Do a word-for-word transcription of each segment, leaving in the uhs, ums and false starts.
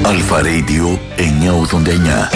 Αλφα Radio εννιακόσια ογδόντα εννιά.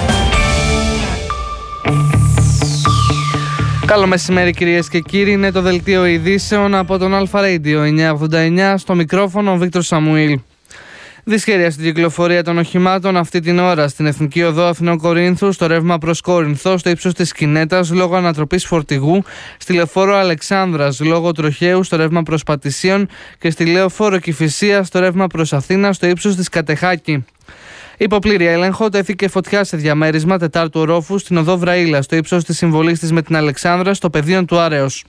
Καλό μεσημέρι κυρίες και κύριοι, είναι το δελτίο ειδήσεων από τον Αλφα Radio εννιακόσια ογδόντα εννιά, στο μικρόφωνο ο Βίκτορ Σαμουήλ. Δυσχέρεια στην κυκλοφορία των οχημάτων αυτή την ώρα στην Εθνική Οδό Αθηνών Κορίνθου, στο ρεύμα προς Κόρινθο, στο ύψος της Κινέτας λόγω ανατροπής φορτηγού, στη λεωφόρο Αλεξάνδρας λόγω τροχαίου στο ρεύμα προς Πατησίων και στη λεωφόρο Κηφισίας στο ρεύμα προς Αθήνα στο ύψος της Κατεχάκη. Υπό πλήρη έλεγχο τέθηκε φωτιά σε διαμέρισμα τετάρτου ορόφου στην οδό Βραήλα στο ύψος της συμβολής της με την Αλεξάνδρα στο πεδίο του Άρεως.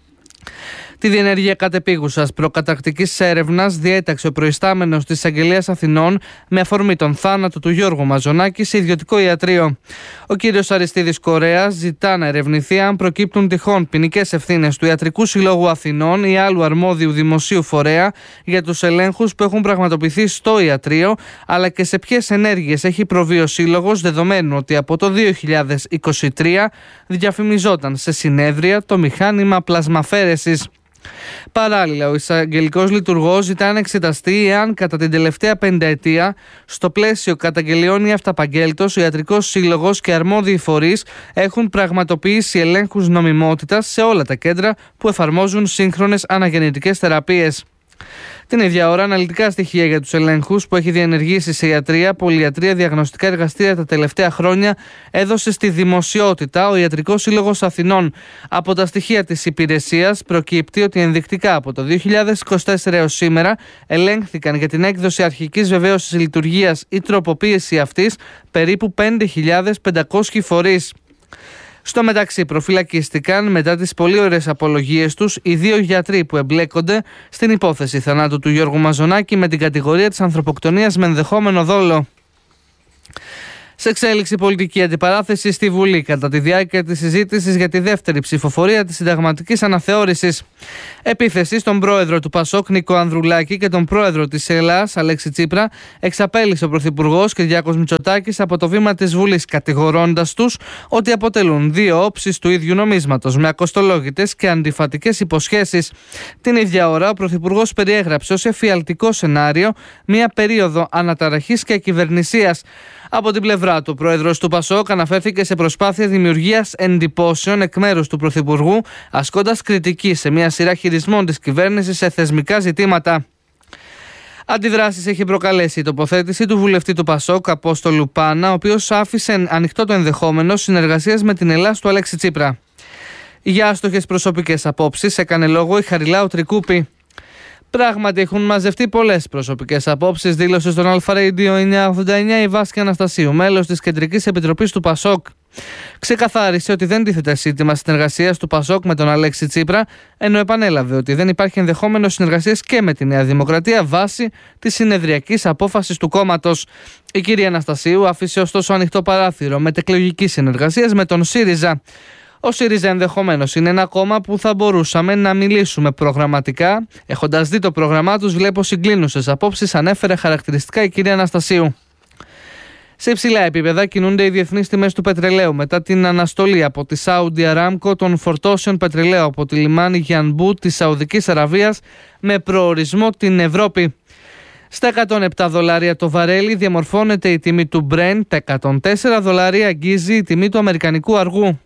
Τη διενέργεια κατεπίγουσας προκαταρκτικής έρευνας διέταξε ο προϊστάμενος της Εισαγγελίας Αθηνών με αφορμή τον θάνατο του Γιώργου Μαζονάκη σε ιδιωτικό ιατρείο. Ο κύριος Αριστίδης Κορέας ζητά να ερευνηθεί αν προκύπτουν τυχόν ποινικές ευθύνες του Ιατρικού Συλλόγου Αθηνών ή άλλου αρμόδιου δημοσίου φορέα για τους ελέγχους που έχουν πραγματοποιηθεί στο ιατρείο, αλλά και σε ποιες ενέργειες έχει προβεί ο Σύλλογος, δεδομένου ότι από το δύο χιλιάδες είκοσι τρία διαφημιζόταν σε συνέδρια το μηχάνημα πλασμαφέρεσης. Παράλληλα, ο εισαγγελικός λειτουργός ζητά να εξεταστεί εάν κατά την τελευταία πενταετία, στο πλαίσιο καταγγελιών ή αυταπαγγέλτος, ο Ιατρικός Σύλλογος και αρμόδιοι φορείς έχουν πραγματοποιήσει ελέγχους νομιμότητας σε όλα τα κέντρα που εφαρμόζουν σύγχρονες αναγεννητικές θεραπείες. Την ίδια ώρα, αναλυτικά στοιχεία για τους ελέγχους που έχει διενεργήσει σε ιατρία, πολυιατρία, διαγνωστικά εργαστήρια τα τελευταία χρόνια έδωσε στη δημοσιότητα ο Ιατρικός Σύλλογος Αθηνών. Από τα στοιχεία της υπηρεσίας προκύπτει ότι ενδεικτικά από το δύο χιλιάδες είκοσι τέσσερα έως σήμερα ελέγχθηκαν για την έκδοση αρχικής βεβαίωσης λειτουργίας ή τροποποίηση αυτής περίπου πέντε χιλιάδες πεντακόσιοι φορείς. Στο μεταξύ, προφυλακίστηκαν μετά τις πολύ ωραίες απολογίες τους οι δύο γιατροί που εμπλέκονται στην υπόθεση θανάτου του Γιώργου Μαζονάκη με την κατηγορία της ανθρωποκτονίας με ενδεχόμενο δόλο. Σε εξέλιξη πολιτική αντιπαράθεση στη Βουλή κατά τη διάρκεια της συζήτησης για τη δεύτερη ψηφοφορία της συνταγματικής αναθεώρησης. Επίθεση στον πρόεδρο του Πασόκ Νίκο Ανδρουλάκη και τον πρόεδρο της Ελλάς Αλέξη Τσίπρα εξαπέλυσε ο πρωθυπουργός Κυριάκος Μητσοτάκης από το βήμα της Βουλής, κατηγορώντας τους ότι αποτελούν δύο όψεις του ίδιου νομίσματος με ακοστολόγητες και αντιφατικές υποσχέσεις. Την ίδια ώρα ο πρωθυπουργός περιέγραψε ως εφιαλτικό σενάριο μια περίοδο αναταραχής και ακυβερνησίας. Από την πλευρά του, ο πρόεδρος του Πασόκ αναφέρθηκε σε προσπάθεια δημιουργίας εντυπώσεων εκ μέρους του Πρωθυπουργού, ασκώντας κριτική σε μια σειρά χειρισμών της κυβέρνησης σε θεσμικά ζητήματα. Αντιδράσεις έχει προκαλέσει η τοποθέτηση του βουλευτή του Πασόκ, Απόστολου Πάνα, ο οποίος άφησε ανοιχτό το ενδεχόμενο συνεργασίας με την Ελλάς του Αλέξη Τσίπρα. Για άστοχες προσωπικές απόψεις έκανε λόγο η Χαριλάου Τρικούπη. Πράγματι έχουν μαζευτεί πολλές προσωπικές απόψεις, δήλωσε στον Αλφα Radio εννιακόσια ογδόντα εννιά η Βάσκη Αναστασίου, μέλος της Κεντρικής Επιτροπής του Πασόκ. Ξεκαθάρισε ότι δεν τίθεται ζήτημα συνεργασίας του Πασόκ με τον Αλέξη Τσίπρα, ενώ επανέλαβε ότι δεν υπάρχει ενδεχόμενο συνεργασίας και με τη Νέα Δημοκρατία βάσει της συνεδριακής απόφασης του κόμματος. Η κυρία Αναστασίου άφησε ωστόσο ανοιχτό παράθυρο μετεκλογικής συνεργασίας με τον ΣΥΡΙΖΑ. Ο ΣΥΡΙΖΑ ενδεχομένως είναι ένα κόμμα που θα μπορούσαμε να μιλήσουμε προγραμματικά. Έχοντας δει το πρόγραμμά τους, βλέπω συγκλίνουσες απόψεις, ανέφερε χαρακτηριστικά η κυρία Αναστασίου. Σε υψηλά επίπεδα κινούνται οι διεθνείς τιμές του πετρελαίου μετά την αναστολή από τη Saudi Aramco των φορτώσεων πετρελαίου από τη λιμάνι Γιανμπού της Σαουδικής Αραβίας με προορισμό την Ευρώπη. Στα εκατόν επτά δολάρια το βαρέλι διαμορφώνεται η τιμή του Brent, τα εκατόν τέσσερα δολάρια αγγίζει η τιμή του αμερικανικού αργού.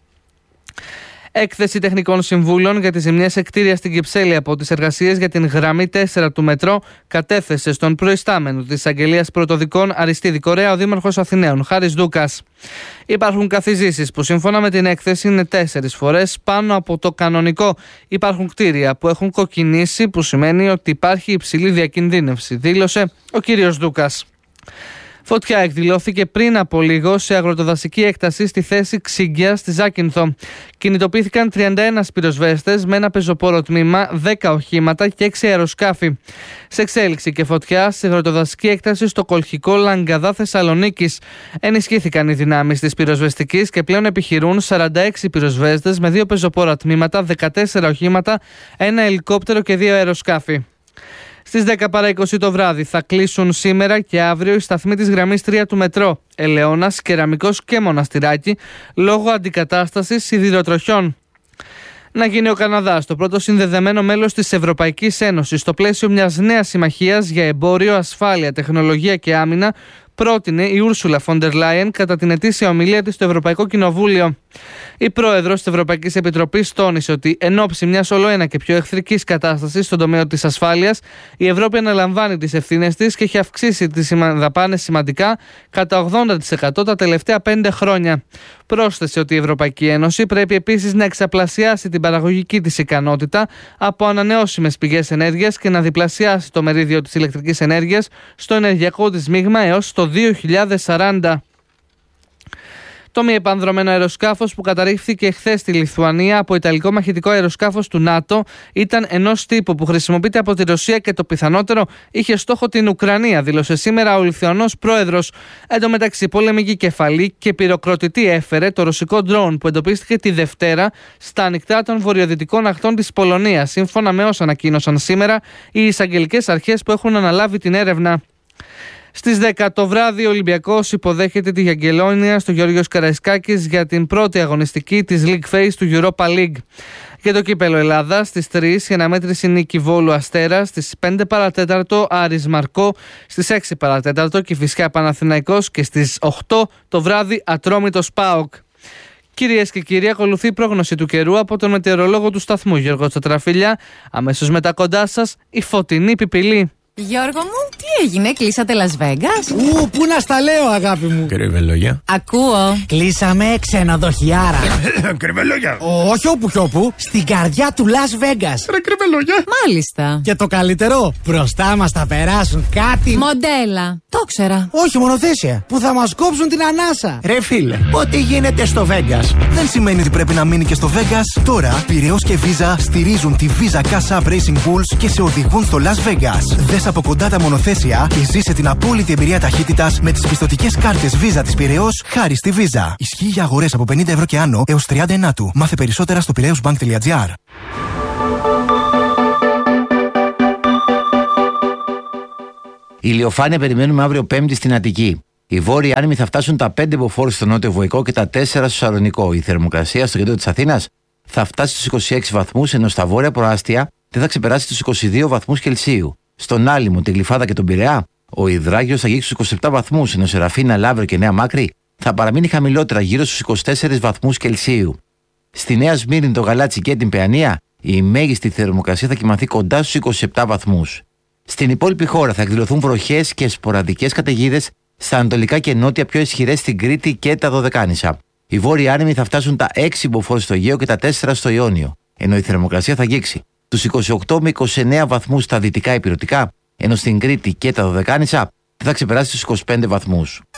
Έκθεση τεχνικών συμβούλων για τις ζημιές εκτήρια στην Κυψέλη από τις εργασίες για την γραμμή τέσσερα του μετρό κατέθεσε στον προϊστάμενο της Εισαγγελίας Πρωτοδικών Αριστίδη Κορέα ο Δήμαρχος Αθηναίων Χάρης Δούκας. Υπάρχουν καθιζήσεις που σύμφωνα με την έκθεση είναι τέσσερις φορές πάνω από το κανονικό. Υπάρχουν κτίρια που έχουν κοκκινήσει, που σημαίνει ότι υπάρχει υψηλή διακινδύνευση, δήλωσε ο κύριος Δούκας. Φωτιά εκδηλώθηκε πριν από λίγο σε αγροτοδασική έκταση στη θέση Ξύγκια στη Ζάκυνθο. Κινητοποιήθηκαν τριάντα ένα πυροσβέστες με ένα πεζοπόρο τμήμα, δέκα οχήματα και έξι αεροσκάφη. Σε εξέλιξη και φωτιά σε αγροτοδασική έκταση στο Κολχικό Λαγκαδά Θεσσαλονίκης. Ενισχύθηκαν οι δυνάμεις της πυροσβεστικής και πλέον επιχειρούν σαράντα έξι πυροσβέστες με δύο πεζοπόρα τμήματα, δεκατέσσερα οχήματα, ένα ελικόπτερο και δύο αεροσκάφη. Στις δέκα παρά είκοσι το βράδυ θα κλείσουν σήμερα και αύριο οι σταθμοί της γραμμής τρία του μετρό, Ελαιώνας, Κεραμικός και Μοναστηράκι, λόγω αντικατάστασης σιδηροτροχιών. Να γίνει ο Καναδάς το πρώτο συνδεδεμένο μέλος της Ευρωπαϊκής Ένωσης στο πλαίσιο μιας νέας συμμαχίας για εμπόριο, ασφάλεια, τεχνολογία και άμυνα, πρότεινε η Ούρσουλα Φόντερ Λάιεν κατά την ετήσια ομιλία της στο Ευρωπαϊκό Κοινοβούλιο. Η πρόεδρος της Ευρωπαϊκής Επιτροπής τόνισε ότι εν ώψη μιας ολοένα και πιο εχθρικής κατάστασης στον τομέα της ασφάλειας, η Ευρώπη αναλαμβάνει τις ευθύνες της και έχει αυξήσει τις δαπάνες σημαντικά κατά ογδόντα τοις εκατό τα τελευταία πέντε χρόνια. Πρόσθεσε ότι η Ευρωπαϊκή Ένωση πρέπει επίσης να εξαπλασιάσει την παραγωγική της ικανότητα από ανανεώσιμες πηγές ενέργειας και να διπλασιάσει το μερίδιο της ηλεκτρικής ενέργειας στο ενεργειακό της μείγμα έως το δύο χιλιάδες σαράντα. Το μη επανδρωμένο αεροσκάφος που καταρρίφθηκε χθες στη Λιθουανία από ιταλικό μαχητικό αεροσκάφος του ΝΑΤΟ ήταν ενός τύπου που χρησιμοποιείται από τη Ρωσία και το πιθανότερο είχε στόχο την Ουκρανία, δήλωσε σήμερα ο Λιθουανός πρόεδρος. Εν τω μεταξύ, πολεμική κεφαλή και πυροκροτητή έφερε το ρωσικό ντρόουν που εντοπίστηκε τη Δευτέρα στα ανοιχτά των βορειοδυτικών ακτών της Πολωνίας, σύμφωνα με όσα ανακοίνωσαν σήμερα οι εισαγγελικές αρχές που έχουν αναλάβει την έρευνα. Στις δέκα το βράδυ ο Ολυμπιακός υποδέχεται τη Γιαγγελόνια στο Γεώργιος Καραϊσκάκης για την πρώτη αγωνιστική της League Phase του Europa League. Για το κύπελο Ελλάδα στις τρεις η αναμέτρηση νίκη Βόλου Αστέρα, στις πέντε παρά τέταρτο Άρης Μαρκό, στις έξι παρά τέταρτο Κηφισιά Παναθηναϊκός και στις οκτώ το βράδυ Ατρόμητος ΠΑΟΚ. Κυρίες και κύριοι, ακολουθεί η πρόγνωση του καιρού από τον μετεωρολόγο του σταθμού Γιώργο Τσατραφίλια. Αμέσως μετά κοντά σας η φωτεινή πιπηλή. Γιώργο μου, τι έγινε, κλείσατε Las Vegas? Ου, πού να στα λέω, αγάπη μου. Κρυβελόγια. Ακούω. Κλείσαμε ξενοδοχιάρα. Κρυβελόγια. Όχι όπου κι όπου, στην καρδιά του Las Vegas. Ρε κρυβελόγια. Μάλιστα. Και το καλύτερο, μπροστά μας θα περάσουν κάτι. Μοντέλα. Το ξέρα. Όχι, μονοθέσια. Που θα μας κόψουν την ανάσα. Ρε φίλε, ό,τι γίνεται στο Vegas δεν σημαίνει ότι πρέπει να μείνει και στο Vegas. Τώρα, Πειραιώς και Visa στηρίζουν τη Visa Cash App Racing Bulls και σε οδηγούν στο Las Vegas. Δες από κοντά τα μονοθέσια και ζήσε την απόλυτη εμπειρία ταχύτητας με τις πιστωτικές κάρτες Visa της Πειραιώς χάρη στη Visa. Ισχύει για αγορές από πενήντα ευρώ και άνω έως τριάντα ενάτου. Μάθε περισσότερα στο πειραιώσμπανκ τελεία τζι άρ. Ηλιοφάνεια περιμένουμε αύριο Πέμπτη στην Αττική. Οι βόρειοι άνεμοι θα φτάσουν τα πέντε μποφόρ στο νότιο Βοϊκό και τα τέσσερα στο Σαλονικό. Η θερμοκρασία στο κέντρο της Αθήνας θα φτάσει στους είκοσι έξι βαθμούς, ενώ στα βόρεια προάστια δεν θα ξεπεράσει τους είκοσι δύο βαθμούς Κελσίου. Στον Άλυμο, τη Γλυφάδα και τον Πειραιά, ο Ιδράγιος θα αγγίξει στους είκοσι επτά βαθμούς, ενώ σε Ραφίνα, Λαύριο και Νέα Μάκρη θα παραμείνει χαμηλότερα γύρω στους είκοσι τέσσερις βαθμούς Κελσίου. Στη Νέα Σμύρνη, το Γαλάτσι και την Παιανία, η μέγιστη θερμοκρασία θα κυμανθεί κοντά στους είκοσι επτά βαθμούς. Στην υπόλοιπη χώρα θα εκδηλωθούν βροχές και σποραδικές καταιγίδες στα ανατολικά και νότια, πιο ισχυρές στην Κρήτη και τα Δωδεκάνησα. Οι βόρειοι άνεμοι θα φτάσουν τα έξι μποφόρ στο Αιγαίο και τα τέσσερα στο Ιόνιο, ενώ η θερμοκρασία θα αγγίξει τους είκοσι οκτώ με είκοσι εννέα βαθμούς στα δυτικά ηπειρωτικά, ενώ στην Κρήτη και τα Δωδεκάνησα θα ξεπεράσει τους είκοσι πέντε βαθμούς.